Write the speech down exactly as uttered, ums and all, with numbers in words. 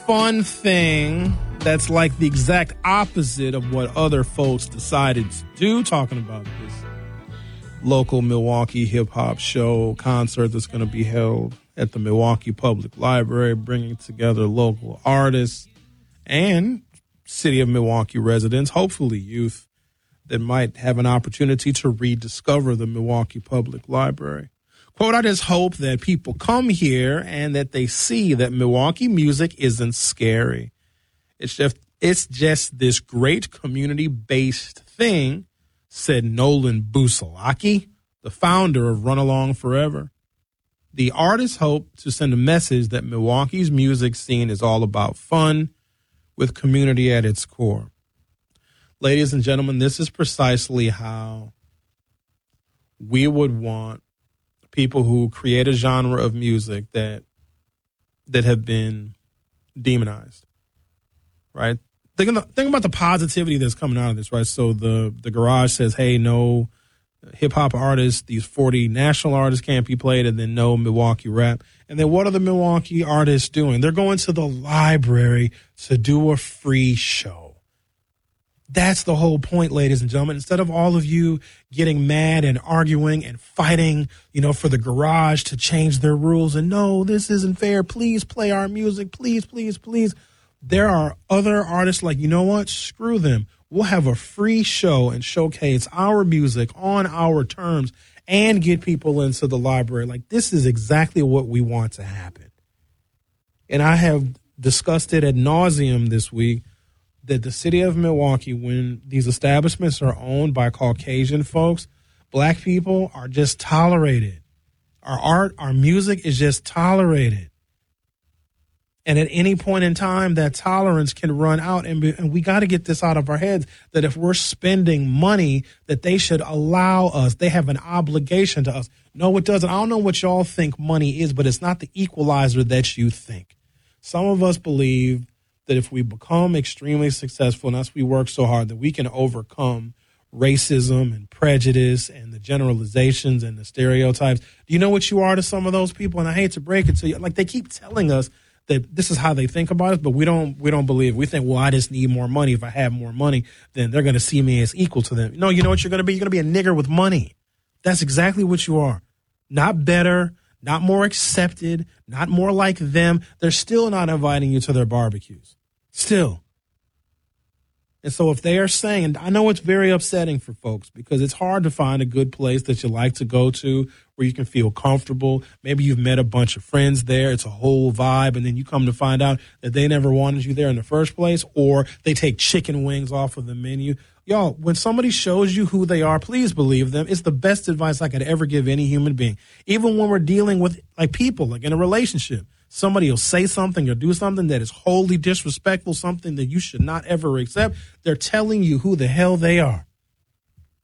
fun thing that's like the exact opposite of what other folks decided to do, talking about this local Milwaukee hip-hop show concert that's going to be held at the Milwaukee Public Library, bringing together local artists and city of Milwaukee residents, hopefully youth, that might have an opportunity to rediscover the Milwaukee Public Library. Quote, I just hope that people come here and that they see that Milwaukee music isn't scary. It's just, it's just this great community-based thing, said Nolan Busalaki, the founder of Run Along Forever. The artists hope to send a message that Milwaukee's music scene is all about fun with community at its core. Ladies and gentlemen, this is precisely how we would want people who create a genre of music that that have been demonized, right? Think, of the, think about the positivity that's coming out of this, right? So the, the Garage says, hey, no hip-hop artists, these forty national artists can't be played, and then no Milwaukee rap. And then what are the Milwaukee artists doing? They're going to the library to do a free show. That's the whole point, ladies and gentlemen. Instead of all of you getting mad and arguing and fighting, you know, for the Garage to change their rules and no, this isn't fair. Please play our music. Please, please, please. There are other artists like, you know what? Screw them. We'll have a free show and showcase our music on our terms and get people into the library. Like, this is exactly what we want to happen. And I have discussed it ad nauseum this week, that the city of Milwaukee, when these establishments are owned by Caucasian folks, black people are just tolerated. Our art, our music is just tolerated. And at any point in time, that tolerance can run out. And, be, and we got to get this out of our heads, that if we're spending money, that they should allow us. They have an obligation to us. No, it doesn't. I don't know what y'all think money is, but it's not the equalizer that you think. Some of us believe that if we become extremely successful and as we work so hard, that we can overcome racism and prejudice and the generalizations and the stereotypes. Do you know what you are to some of those people? And I hate to break it to you. Like, they keep telling us that this is how they think about us, but we don't we don't believe. We think, well, I just need more money. If I have more money, then they're going to see me as equal to them. No, you know what you're going to be? You're going to be a nigger with money. That's exactly what you are. Not better, not more accepted, not more like them. They're still not inviting you to their barbecues. Still. And so if they are saying, and I know it's very upsetting for folks because it's hard to find a good place that you like to go to where you can feel comfortable. Maybe you've met a bunch of friends there. It's a whole vibe. And then you come to find out that they never wanted you there in the first place, or they take chicken wings off of the menu. Y'all, when somebody shows you who they are, please believe them. It's the best advice I could ever give any human being. Even when we're dealing with like people, like in a relationship. Somebody will say something or do something that is wholly disrespectful, something that you should not ever accept. They're telling you who the hell they are.